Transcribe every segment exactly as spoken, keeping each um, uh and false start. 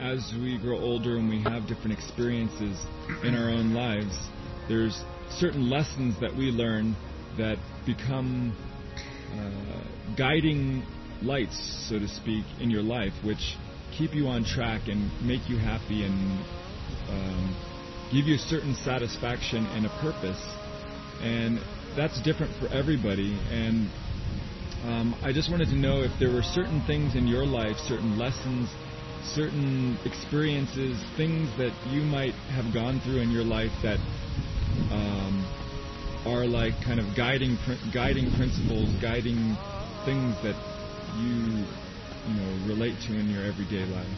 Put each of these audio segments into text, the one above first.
as we grow older and we have different experiences in our own lives, there's certain lessons that we learn that become uh, guiding lights, so to speak, in your life, which keep you on track and make you happy and um, give you a certain satisfaction and a purpose. And that's different for everybody. And um, I just wanted to know if there were certain things in your life, certain lessons, certain experiences, things that you might have gone through in your life that um, are like kind of guiding guiding principles, guiding things that you you know relate to in your everyday life.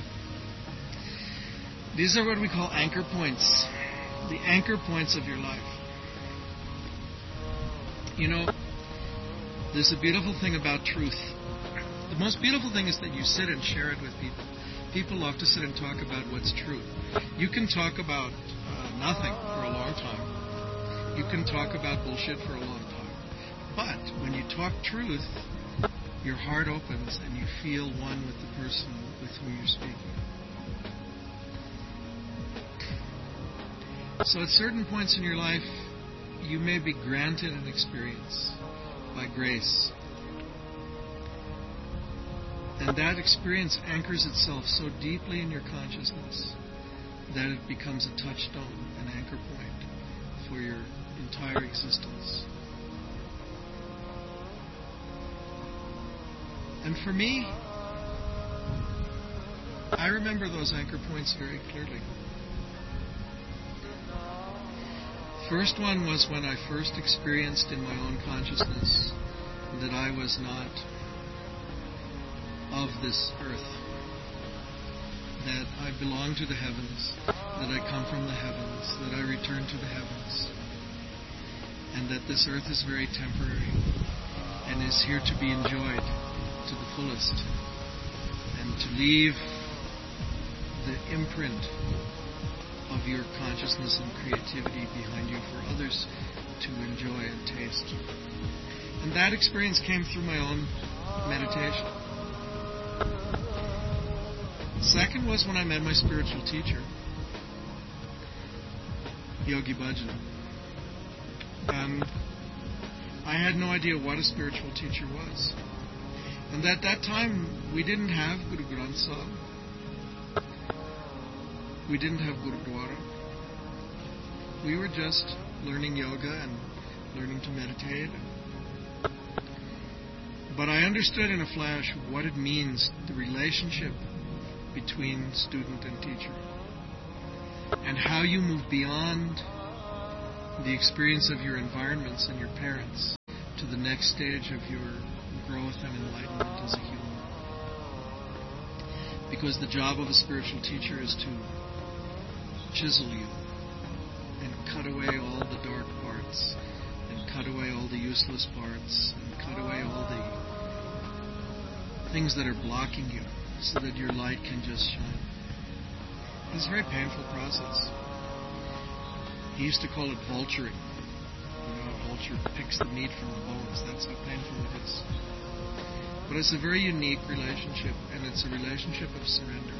These are what we call anchor points, the anchor points of your life. You know, there's a beautiful thing about truth. The most beautiful thing is that you sit and share it with people. People love to sit and talk about what's true. You can talk about uh, nothing for a long time. You can talk about bullshit for a long time. But when you talk truth, your heart opens and you feel one with the person with whom you're speaking. So at certain points in your life, you may be granted an experience by grace. And that experience anchors itself so deeply in your consciousness that it becomes a touchstone, an anchor point for your entire existence. And for me, I remember those anchor points very clearly. First one was when I first experienced in my own consciousness that I was not of this earth, that I belong to the heavens, that I come from the heavens, that I return to the heavens, and that this earth is very temporary and is here to be enjoyed to the fullest, and to leave the imprint of your consciousness and creativity behind you for others to enjoy and taste. And that experience came through my own meditation. Second was when I met my spiritual teacher, Yogi Bhajan. And I had no idea what a spiritual teacher was. And at that time, we didn't have Guru Granth Sahib. We didn't have Gurudwara. We were just learning yoga and learning to meditate. But I understood in a flash what it means, the relationship between student and teacher, and how you move beyond the experience of your environments and your parents to the next stage of your growth and enlightenment as a human. Because the job of a spiritual teacher is to chisel you and cut away all the dark parts and cut away all the useless parts and cut away all the things that are blocking you so that your light can just shine. It's a very painful process. He used to call it vulturing. You know, a vulture picks the meat from the bones. That's how painful it is. But it's a very unique relationship, and it's a relationship of surrender.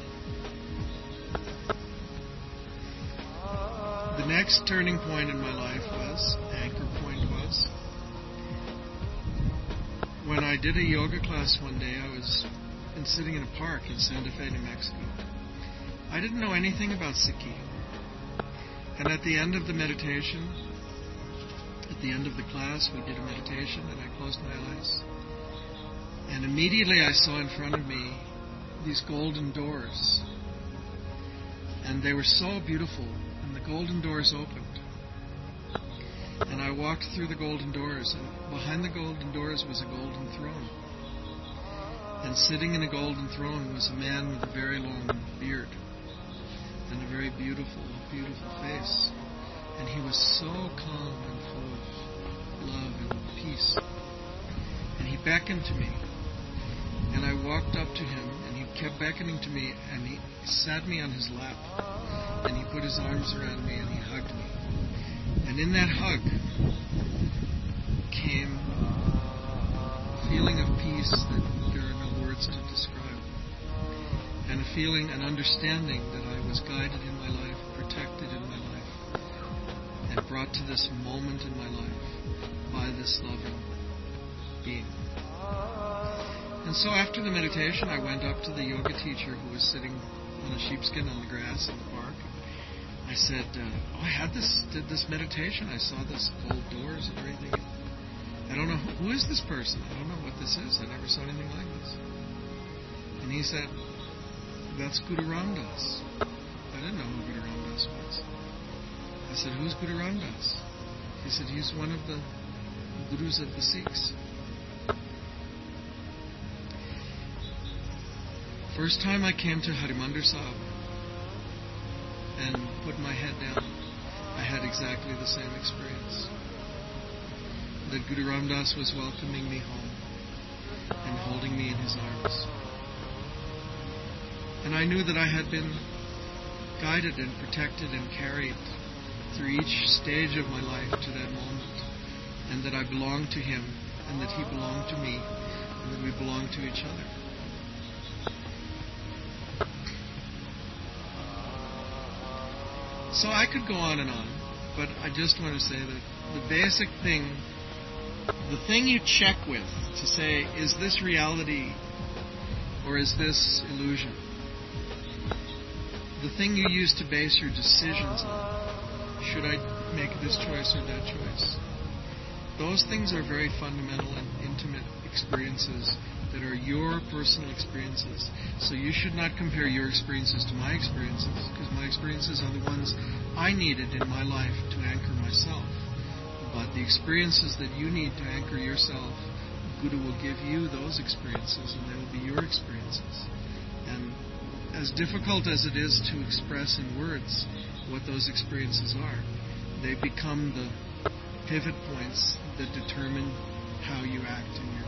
The next turning point in my life was, anchor point was, when I did a yoga class one day. I was been sitting in a park in Santa Fe, New Mexico. I didn't know anything about Sikhi. And at the end of the meditation, at the end of the class, we did a meditation, and I closed my eyes. And immediately I saw in front of me these golden doors. And they were so beautiful. And the golden doors opened. And I walked through the golden doors. And behind the golden doors was a golden throne. And sitting in a golden throne was a man with a very long beard. And a very beautiful, beautiful face. And he was so calm and full of love and peace. And he beckoned to me. And I walked up to him, and he kept beckoning to me, and he sat me on his lap. And he put his arms around me, and he hugged me. And in that hug came a feeling of peace that there are no words to describe. And a feeling and understanding that I was guided in my life, protected in my life, and brought to this moment in my life by this loving being. And so after the meditation, I went up to the yoga teacher who was sitting on a sheepskin on the grass in the park. I said, uh, oh, I had this, did this meditation. I saw this gold doors and everything. I don't know, who is this person? I don't know what this is. I never saw anything like this. And he said, that's Guru Ramdas. I didn't know who Guru Ramdas was. I said, who's Guru Ramdas? He said, he's one of the gurus of the Sikhs. First time I came to Harimandir Sahib and put my head down, I had exactly the same experience. That Guru Ramdas was welcoming me home and holding me in his arms. And I knew that I had been guided and protected and carried through each stage of my life to that moment, and that I belonged to him, and that he belonged to me, and that we belonged to each other. So I could go on and on, but I just want to say that the basic thing, the thing you check with to say, is this reality or is this illusion? The thing you use to base your decisions on, should I make this choice or that choice? Those things are very fundamental and intimate experiences that are your personal experiences. So you should not compare your experiences to my experiences, because my experiences are the ones I needed in my life to anchor myself. But the experiences that you need to anchor yourself, Guru will give you those experiences, and they will be your experiences. And as difficult as it is to express in words what those experiences are, they become the pivot points that determine how you act in your